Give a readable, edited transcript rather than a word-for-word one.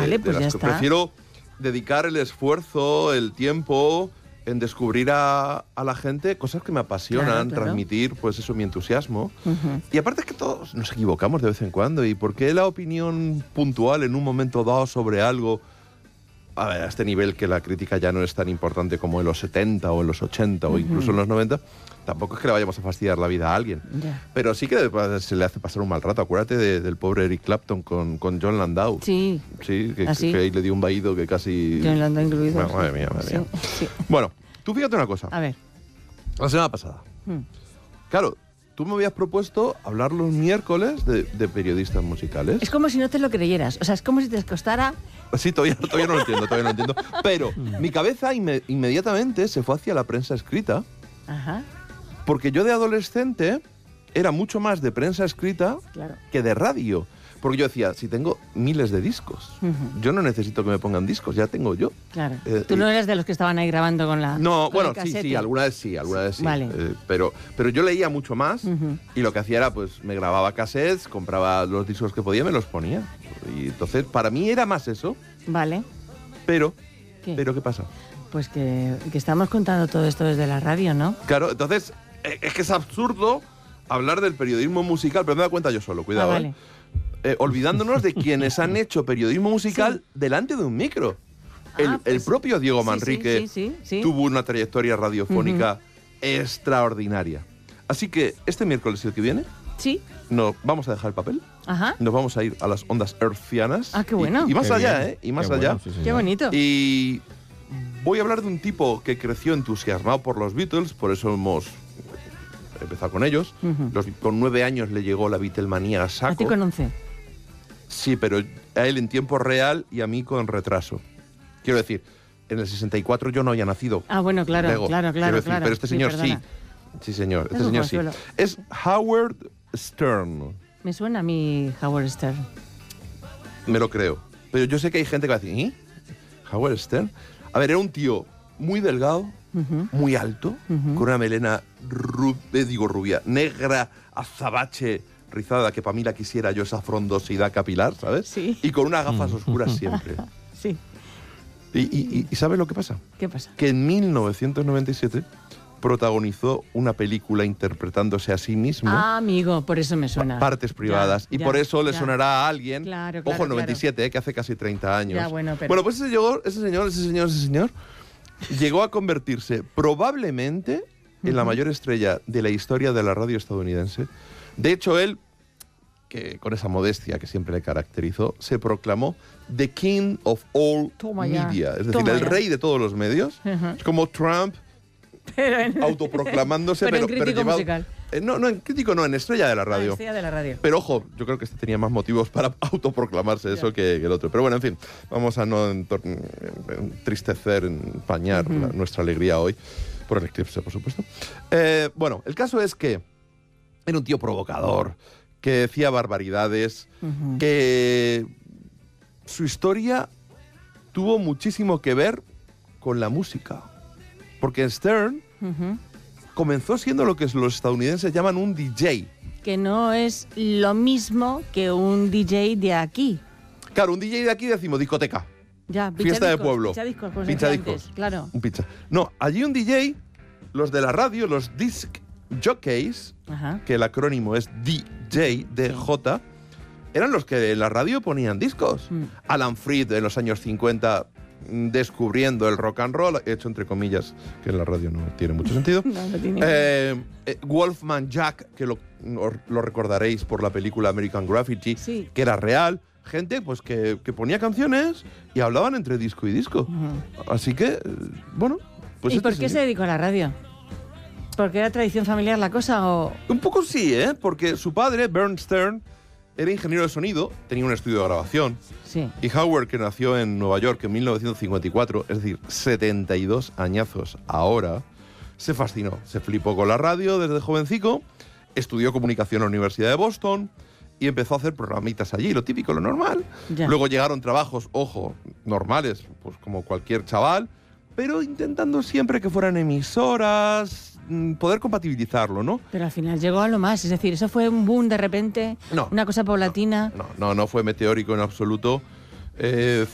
Vale, pues ya está. Prefiero dedicar el esfuerzo, el tiempo en descubrir a la gente cosas que me apasionan, Claro. transmitir, pues eso, mi entusiasmo. Y aparte es que todos nos equivocamos de vez en cuando. ¿Y por qué la opinión puntual en un momento dado sobre algo, a ver, a este nivel que la crítica ya no es tan importante como en los 70 o en los 80 o incluso en los 90, tampoco es que le vayamos a fastidiar la vida a alguien. Ya. Pero sí que se le hace pasar un mal rato. Acuérdate del pobre Eric Clapton con John Landau. Sí. Sí, que ¿Ah, le dio un vaído que casi... John Landau incluido. Bueno, madre mía. Sí. Bueno, tú fíjate una cosa. A ver. La semana pasada. Claro, tú me habías propuesto hablar los miércoles de periodistas musicales. Es como si no te lo creyeras. O sea, es como si te costara... Sí, todavía no lo entiendo. Pero mi cabeza inmediatamente se fue hacia la prensa escrita, Ajá, porque yo de adolescente era mucho más de prensa escrita claro. que de radio. Porque yo decía, si tengo miles de discos, yo no necesito que me pongan discos, ya tengo yo. Claro. Tú no eras de los que estaban ahí grabando con la... No, con el bueno, sí, casete. alguna vez sí. Vale. Pero yo leía mucho más y lo que hacía era, pues, me grababa cassettes, compraba los discos que podía y me los ponía. Y entonces, para mí era más eso, Vale. pero ¿Qué? ¿qué pasa? Pues que estamos contando todo esto desde la radio, ¿no? Claro, entonces, es que es absurdo hablar del periodismo musical, pero me da cuenta yo solo, cuidado, vale. Olvidándonos de quienes han hecho periodismo musical delante de un micro. El propio Diego Manrique sí. tuvo una trayectoria radiofónica extraordinaria. Así que este miércoles y el que viene, Sí. nos vamos a dejar el papel, Ajá. nos vamos a ir a las ondas hercianas. Ah, qué bueno. Y más Qué allá, bien. Y más Qué allá. bueno, sí, señor. Qué bonito. Y voy a hablar de un tipo que creció entusiasmado por los Beatles, por eso hemos empezado con ellos. Con 9 años le llegó la Beatlemanía a saco. A ti con 11. Sí, pero a él en tiempo real y a mí con retraso. Quiero decir, en el 64 yo no había nacido. Ah, bueno, claro, Lego, claro. quiero decir, pero este señor sí. perdona. Sí, señor. Este Es un señor sí. consuelo. Es Howard Stern. Me suena a mí Howard Stern. Me lo creo. Pero yo sé que hay gente que va a decir, ¿eh? Howard Stern. A ver, era un tío muy delgado, muy alto, con una melena rubia, negra, azabache, rizada, que para mí la quisiera yo, esa frondosidad capilar, ¿sabes? Sí. Y con unas gafas oscuras siempre. Sí. ¿Y sabes lo que pasa? ¿Qué pasa? Que en 1997 protagonizó una película interpretándose a sí mismo. Ah, amigo, por eso me suena. Partes privadas. Ya, y por eso le ya. sonará a alguien. Claro, Ojo, el claro. 97, que hace casi 30 años. Ya, bueno, pero- Bueno, pues ese señor llegó a convertirse probablemente en la mayor estrella de la historia de la radio estadounidense. De hecho, él, que con esa modestia que siempre le caracterizó, se proclamó The King of All Toma ya. Media. Es decir, Toma el ya. rey de todos los medios. Es como Trump Pero en, autoproclamándose, pero en crítico llevado- musical. No, en crítico no, en estrella de la radio. Estrella de la radio. Pero ojo, yo creo que este tenía más motivos para autoproclamarse eso que el otro. Pero bueno, en fin, vamos a no entristecer, empañar nuestra alegría hoy, por el eclipse, por supuesto. Bueno, el caso es que era un tío provocador, que decía barbaridades, que su historia tuvo muchísimo que ver con la música. Porque Stern comenzó siendo lo que los estadounidenses llaman un DJ. Que no es lo mismo que un DJ de aquí. Claro, un DJ de aquí decimos discoteca, Ya, fiesta de pueblo, Pinchadiscos, como se pincha decía discos, antes, claro. un pincha. No, allí un DJ, los de la radio, los disc jockeys, Ajá. que el acrónimo es DJ, DJ, eran los que en la radio ponían discos. Alan Freed en los años 50 descubriendo el rock and roll, hecho entre comillas, que en la radio no tiene mucho sentido. No tiene. Wolfman Jack, que lo recordaréis por la película American Graffiti, Sí. que era real. Gente pues que ponía canciones y hablaban entre disco y disco. Así que, bueno... Pues ¿Y este por qué se señor- dedicó a la radio? ¿Porque era tradición familiar la cosa o...? Un poco sí, porque su padre, Bern Stern, era ingeniero de sonido, tenía un estudio de grabación. Sí. Y Howard, que nació en Nueva York en 1954, es decir, 72 añazos ahora, se fascinó. Se flipó con la radio desde jovencico, estudió comunicación en la Universidad de Boston y empezó a hacer programitas allí, lo típico, lo normal. Ya. Luego llegaron trabajos, ojo, normales, pues como cualquier chaval, pero intentando siempre que fueran emisoras, poder compatibilizarlo, ¿no? Pero al final llegó a lo más, es decir, eso fue un boom de repente, No. una cosa paulatina. No fue meteórico en absoluto.